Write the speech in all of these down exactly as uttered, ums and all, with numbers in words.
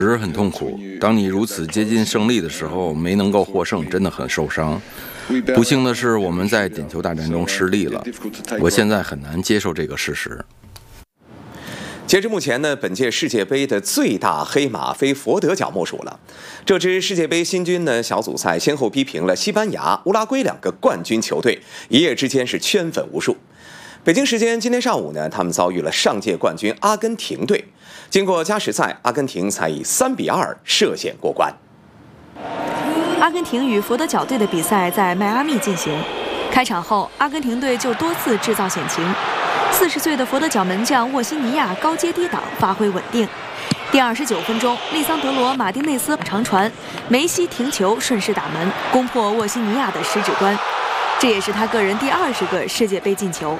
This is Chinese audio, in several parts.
实很痛苦。当你如此接近胜利的时候，没能够获胜，真的很受伤。不幸的是，我们在点球大战中失利了。我现在很难接受这个事实。 截至目前呢，本届世界杯的最大黑马非佛得角莫属了。这支世界杯新军呢，小组赛先后逼平了西班牙、乌拉圭两个冠军球队，一夜之间是圈粉无数。北京时间今天上午呢，他们遭遇了上届冠军阿根廷队。经过加时赛，阿根廷才以三比二涉险过关。 阿根廷与佛得角队的比赛在迈阿密进行。开场后，阿根廷队就多次制造险情。四十岁的佛得角门将沃西尼亚高接低挡，发挥稳定。第二十九分钟，利桑德罗·马丁内斯长传，梅西停球顺势打门，攻破沃西尼亚的十指关。这也是他个人第二十个世界杯进球。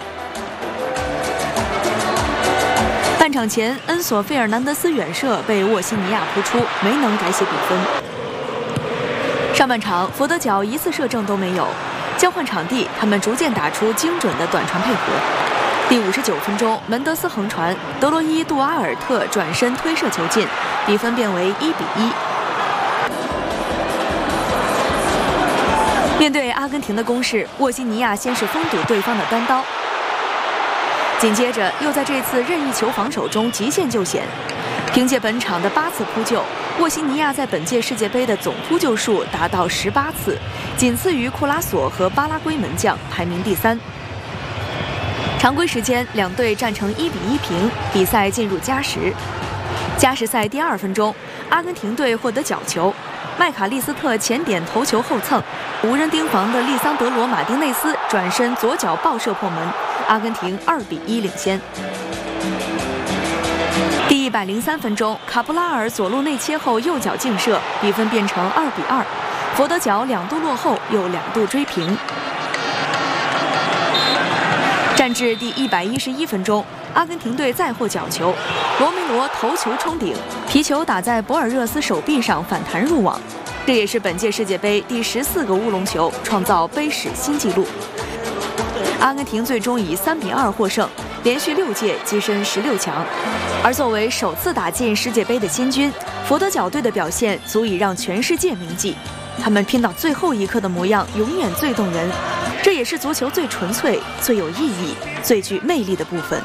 半场前，恩索·费尔南德斯远射被沃西尼亚扑出，没能改写比分。上半场，佛得角一次射正都没有。交换场地，他们逐渐打出精准的短传配合。第五十九分钟，门德斯横传，德罗伊·杜阿尔特转身推射球进，比分变为一比一。面对阿根廷的攻势，沃西尼亚先是封堵对方的单刀，紧接着又在这次任意球防守中极限救险。凭借本场的八次扑救，沃西尼亚在本届世界杯的总扑救数达到十八次，仅次于库拉索和巴拉圭门将，排名第三。常规时间，两队战成一比一平，比赛进入加时。加时赛第二分钟，阿根廷队获得角球，麦卡利斯特前点头球后蹭，无人盯防的利桑德罗·马丁内斯转身左脚爆射破门，阿根廷二比一领先。第一百零三分钟，卡布拉尔左路内切后右脚劲射，比分变成二比二。佛得角两度落后，又两度追平。战至第一百一十一分钟，阿根廷队再获角球，罗梅罗头球冲顶，皮球打在博尔热斯手臂上反弹入网，这也是本届世界杯第十四个乌龙球，创造杯史新纪录。阿根廷最终以三比二获胜，连续六届跻身十六强。而作为首次打进世界杯的新军，佛得角队的表现足以让全世界铭记。他们拼到最后一刻的模样，永远最动人。这也是足球最纯粹、最有意义、最具魅力的部分。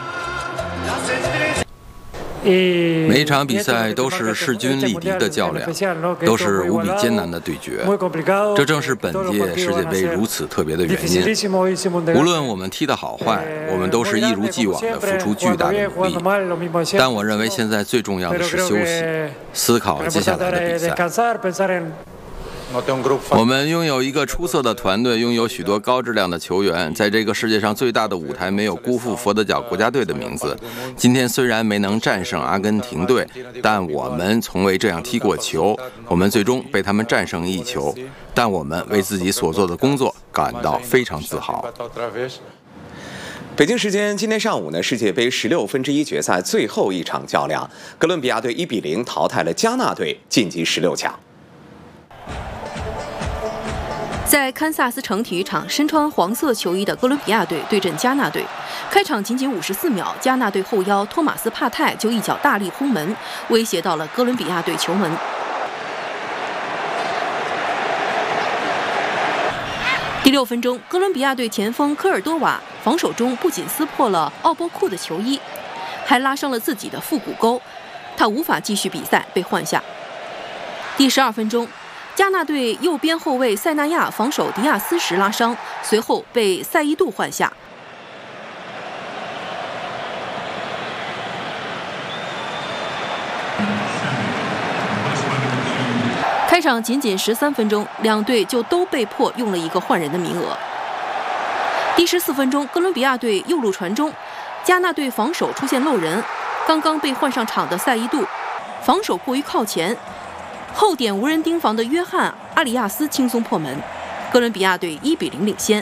每一场比赛都是势均力敌的较量，都是无比艰难的对决。这正是本届世界杯如此特别的原因。无论我们踢得好坏，我们都是一如既往地付出巨大的努力。但我认为现在最重要的是休息，思考接下来的比赛。我们拥有一个出色的团队，拥有许多高质量的球员，在这个世界上最大的舞台没有辜负佛得角国家队的名字。今天虽然没能战胜阿根廷队，但我们从未这样踢过球。我们最终被他们战胜一球，但我们为自己所做的工作感到非常自豪。 北京时间今天上午呢，世界杯十六分之一决赛最后一场较量，哥伦比亚队一比零淘汰了加纳队，晋级十六强。 在堪萨斯城体育场，身穿黄色球衣的哥伦比亚队对阵加纳队。开场仅仅五十四秒，加纳队后腰托马斯·帕泰就一脚大力轰门，威胁到了哥伦比亚队球门。第六分钟，哥伦比亚队前锋科尔多瓦防守中不仅撕破了奥波库的球衣，还拉伤了自己的腹股沟，他无法继续比赛，被换下。第十二分钟，加纳队右边后卫塞纳亚防守迪亚斯时拉伤，随后被塞伊杜换下。开场仅仅十三分钟，两队就都被迫用了一个换人的名额。第十四分钟，哥伦比亚队右路传中，加纳队防守出现漏人，刚刚被换上场的塞伊杜防守过于靠前。后点无人盯防的约翰·阿里亚斯轻松破门，哥伦比亚队一比零领先。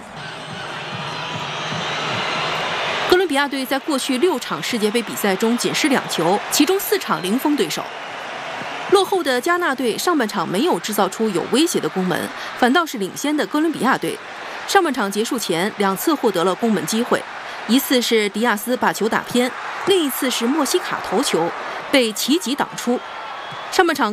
哥伦比亚队在过去六场世界杯比赛中仅失两球，其中四场零封对手。落后的加纳队上半场没有制造出有威胁的攻门，反倒是领先的哥伦比亚队上半场结束前两次获得了攻门机会，一次是迪亚斯把球打偏，另一次是莫西卡头球被齐吉挡出。 上半场。